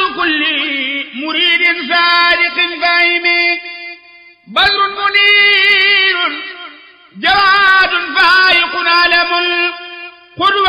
كل مريد صادق فاهم بدر منير جواد فائق علم القدوة